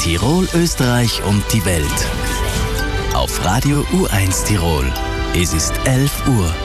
Tirol, Österreich und die Welt. Auf Radio U1 Tirol. Es ist 11 Uhr.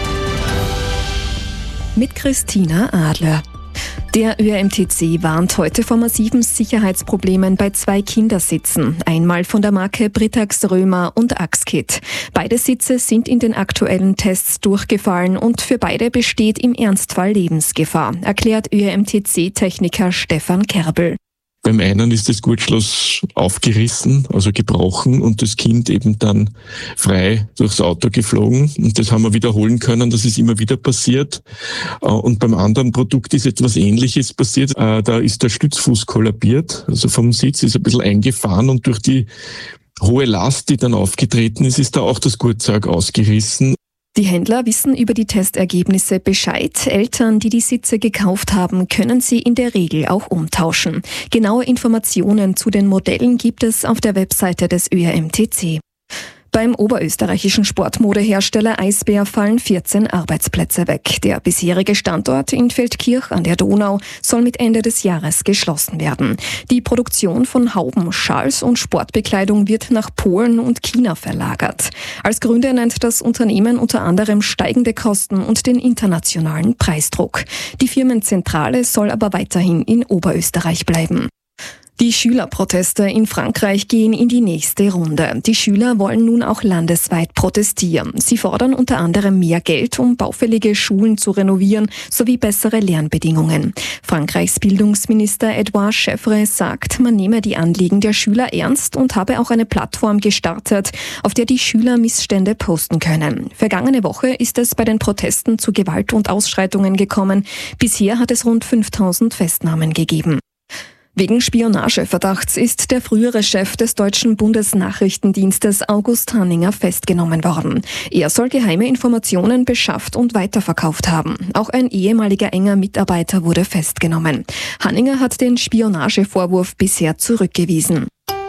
Mit Christina Adler. Der ÖMTC warnt heute vor massiven Sicherheitsproblemen bei 2 Kindersitzen. Einmal von der Marke Britax Römer und Axkit. Beide Sitze sind in den aktuellen Tests durchgefallen und für beide besteht im Ernstfall Lebensgefahr, erklärt ÖMTC-Techniker Stefan Kerbel. Beim einen ist das Gurtschloss aufgerissen, also gebrochen, und das Kind eben dann frei durchs Auto geflogen. Und das haben wir wiederholen können, das ist immer wieder passiert. Und beim anderen Produkt ist etwas Ähnliches passiert. Da ist der Stützfuß kollabiert, also vom Sitz ist ein bisschen eingefahren, und durch die hohe Last, die dann aufgetreten ist, ist da auch das Gurtzeug ausgerissen. Die Händler wissen über die Testergebnisse Bescheid. Eltern, die die Sitze gekauft haben, können sie in der Regel auch umtauschen. Genaue Informationen zu den Modellen gibt es auf der Webseite des ÖMTC. Beim oberösterreichischen Sportmodehersteller Eisbär fallen 14 Arbeitsplätze weg. Der bisherige Standort in Feldkirch an der Donau soll mit Ende des Jahres geschlossen werden. Die Produktion von Hauben, Schals und Sportbekleidung wird nach Polen und China verlagert. Als Gründe nennt das Unternehmen unter anderem steigende Kosten und den internationalen Preisdruck. Die Firmenzentrale soll aber weiterhin in Oberösterreich bleiben. Die Schülerproteste in Frankreich gehen in die nächste Runde. Die Schüler wollen nun auch landesweit protestieren. Sie fordern unter anderem mehr Geld, um baufällige Schulen zu renovieren, sowie bessere Lernbedingungen. Frankreichs Bildungsminister Edouard Chevre sagt, man nehme die Anliegen der Schüler ernst und habe auch eine Plattform gestartet, auf der die Schüler Missstände posten können. Vergangene Woche ist es bei den Protesten zu Gewalt und Ausschreitungen gekommen. Bisher hat es rund 5000 Festnahmen gegeben. Wegen Spionageverdachts ist der frühere Chef des deutschen Bundesnachrichtendienstes August Hanninger festgenommen worden. Er soll geheime Informationen beschafft und weiterverkauft haben. Auch ein ehemaliger enger Mitarbeiter wurde festgenommen. Hanninger hat den Spionagevorwurf bisher zurückgewiesen.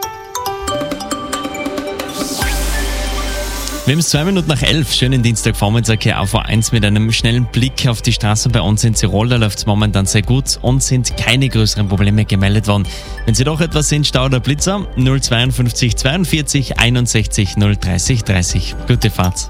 Wir haben es 2 Minuten nach 11, schönen Dienstagvormittag hier auf A1 mit einem schnellen Blick auf die Straßen bei uns in Tirol. Da läuft es momentan sehr gut und sind keine größeren Probleme gemeldet worden. Wenn Sie doch etwas sind, Stau oder Blitzer, 052 42 61 030 30. Gute Fahrt.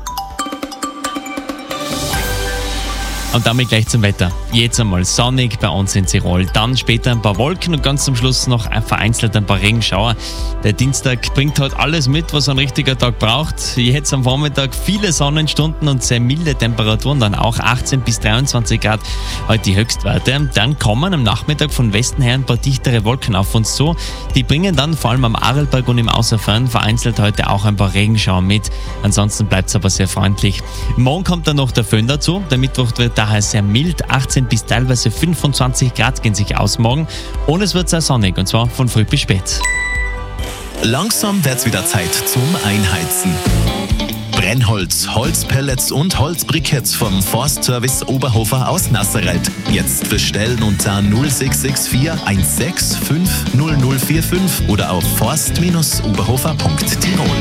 Und damit gleich zum Wetter. Jetzt einmal sonnig bei uns in Tirol, dann später ein paar Wolken und ganz zum Schluss noch vereinzelt ein paar Regenschauer. Der Dienstag bringt heute alles mit, was ein richtiger Tag braucht. Jetzt am Vormittag viele Sonnenstunden und sehr milde Temperaturen, dann auch 18 bis 23 Grad heute die Höchstwerte. Dann kommen am Nachmittag von Westen her ein paar dichtere Wolken auf uns zu. Die bringen dann vor allem am Arlberg und im Außerfern vereinzelt heute auch ein paar Regenschauer mit. Ansonsten bleibt es aber sehr freundlich. Morgen kommt dann noch der Föhn dazu. Der Mittwoch wird daher sehr mild, 18 bis teilweise 25 Grad gehen sich aus morgen und es wird sehr sonnig und zwar von früh bis spät. Langsam wird's wieder Zeit zum Einheizen. Brennholz, Holzpellets und Holzbriketts vom Forstservice Oberhofer aus Nasserreit. Jetzt bestellen unter 0664 165 0045 oder auf forst-oberhofer.tirol.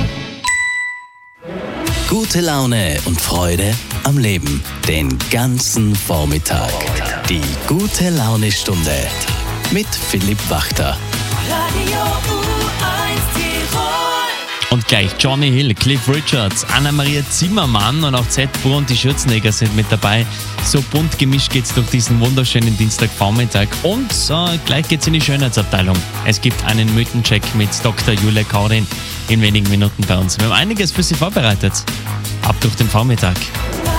Gute Laune und Freude am Leben. Den ganzen Vormittag. Die Gute-Laune-Stunde mit Philipp Wachter. Radio U1 Tirol. Und gleich Johnny Hill, Cliff Richards, Anna-Maria Zimmermann und auch Z-Pur und die Schürzenegger sind mit dabei. So bunt gemischt geht's durch diesen wunderschönen Dienstagvormittag. Und gleich geht's in die Schönheitsabteilung. Es gibt einen Mythencheck mit Dr. Julia Kaurin in wenigen Minuten bei uns. Wir haben einiges für Sie vorbereitet. Ab durch den Vormittag.